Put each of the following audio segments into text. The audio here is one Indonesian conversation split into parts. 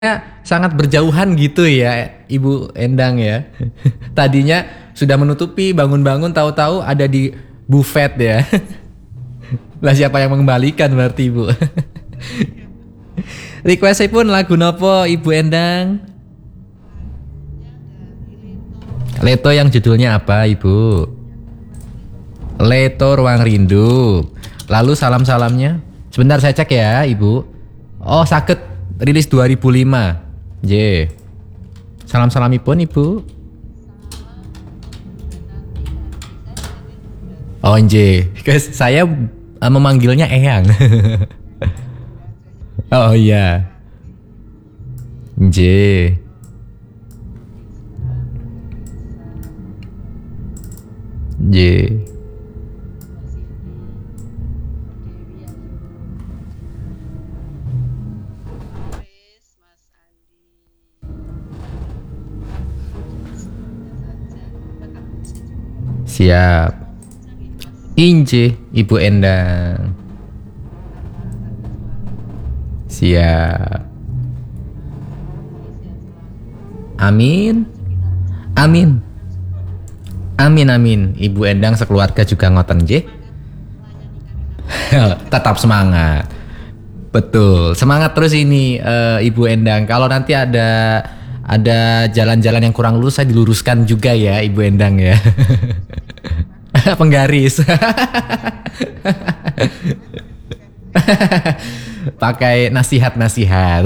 sangat berjauhan gitu ya, Ibu Endang ya. Tadinya sudah menutupi, bangun-bangun tahu-tahu ada di buffet ya. Lah siapa yang mengembalikan berarti Ibu? Requestnya pun lagu nopo Ibu Endang? Leto yang judulnya apa Ibu? Leto Ruang Rindu. Lalu salam-salamnya? Sebentar saya cek ya Ibu. Oh sakit rilis 2005. J. Salam-salamipun Ibu. Oh J. Saya memanggilnya Eyang. Oh iya. J. J. Siap. Inje Ibu Endang. Siap. Amin. Amin. Amin amin. Ibu Endang sekeluarga juga ngoten nggih. Tetap semangat. Betul. Semangat terus ini Ibu Endang. Kalau nanti ada jalan-jalan yang kurang lurus saya diluruskan juga ya Ibu Endang ya. Penggaris. Pakai nasihat-nasihat.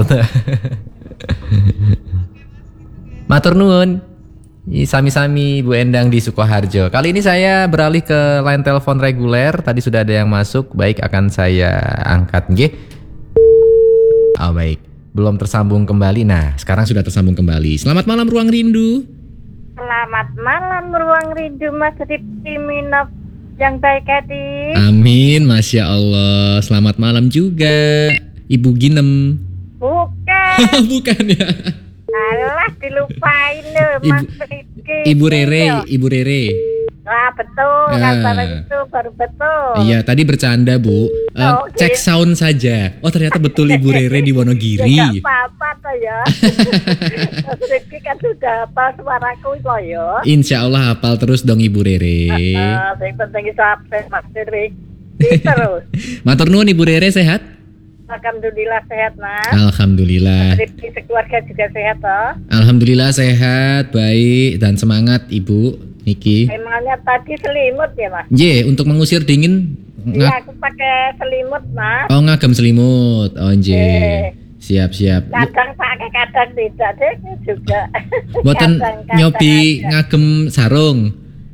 Matur nuwun. Sami-sami Bu Endang di Sukoharjo. Kali ini saya beralih ke line telepon reguler. Tadi sudah ada yang masuk. Baik, akan saya angkat nggih. Oh baik, belum tersambung kembali. Nah, sekarang sudah tersambung kembali. Selamat malam Ruang Rindu. Selamat malam Ruang Rindu Mas Rifki Minop yang baik hati. Amin, Masya Allah. Selamat malam juga Ibu Ginem. Bukan. Bukan ya. Alah dilupain loh Mas Rifki. Ibu Rere, Ibu Rere. Wah betul, kata itu baru betul. Iya, tadi bercanda Bu. Cek sound saja. Oh ternyata betul Ibu Rere di Wonogiri. Ya, gak apa-apa toh ya. Mas Rifki kan sudah hafal suaraku kok ya. Insya Allah hafal terus dong Ibu Rere. Yang penting itu apa Mas Rifki terus. Matur nuwun Ibu Rere, sehat? Alhamdulillah sehat Mas. Alhamdulillah. Mas Rifki sekeluarga juga sehat toh? Alhamdulillah sehat, baik dan semangat Ibu Niki. Emangnya tadi selimut ya Mas? Ye, untuk mengusir dingin. Iya, aku pakai selimut Mas. Oh ngagem selimut. Oh nje. Siap. Kadang pakai, kadang tidak deh juga. Boten nyobi ngagem sarung.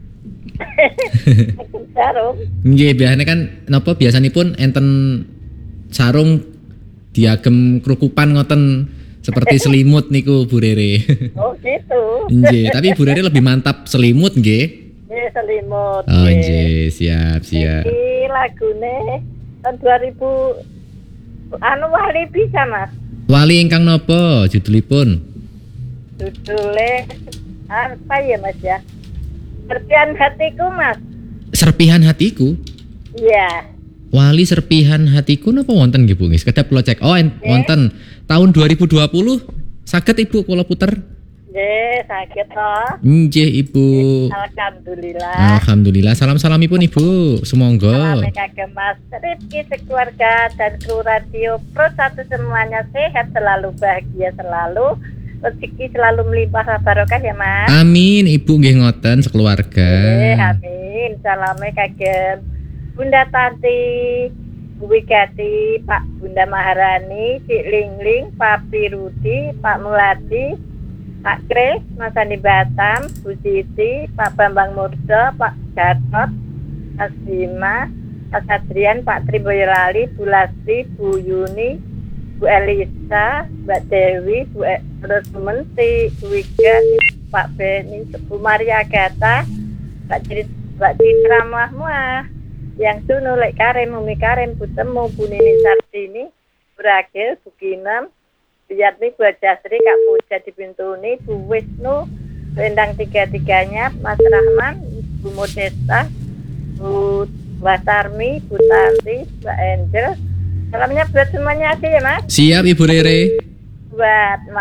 Ngagem sarung. Nggih, biasanya kan napa biasanipun enten sarung diagem krukupan ngoten seperti selimut niku Bu Rere. Oh gitu. Nggih, tapi Bu Rere lebih mantap selimut nggih. Nggih, selimut. Oh nggih, siap. Iki lagune tahun 2000 Wali bisa Mas. Wali ingkang napa judulipun? Judulnya apa ya Mas ya? Serpihan hatiku Mas. Serpihan hatiku. Iya. Wali serpihan hatiku napa wonten nggih Bu nggih? Kedap kula cek. Oh wonten tahun 2020. Saged Ibu kula puter. Nggih, sakit toh. Nggih Ibu. Alhamdulillah. Alhamdulillah. Salam-salamipun Ibu. Semonggo. Salam kagem Mas Rifki sekeluarga dan kru Radio Pro 1 semuanya sehat selalu, bahagia selalu, rezeki selalu melimpah barokah ya Mas. Amin Ibu nggih ngoten sekeluarga. Amin. Salam kagem Bunda Tanti, Bu Wigati, Pak Bunda Maharani, Cik Lingling, Pak Pirudi, Pak Muladi, Pak Kris, Mas Andi Batam, Bu Siti, Pak Bambang Murdo, Pak Gatot, Mas Bima, Mas Adrian, Pak Tri Boyolali, Bu Lasti, Bu Yuni, Bu Elisa, Mbak Dewi, Bu Rosmenti, Bu Wiga, Pak Beni, Bu Maria Agatha, Mbak Citra Mahmuah, yang Sunu Lek Karim, Umi Karim, Bu Temu, Bu Nini Sartini, Bu Ragil, Bu Ginem, Bu Yatmi, Bu Jasri, Kak Puja di Bintuni, Bu Wisnu, Bu Endang tiga-tiganya, Mas Rahman, Bu Modesta, Bu Basarmi, Bu Tanti, Mbak Angel. Salamnya buat semuanya aja ya Mas. Siap Ibu Rere. buat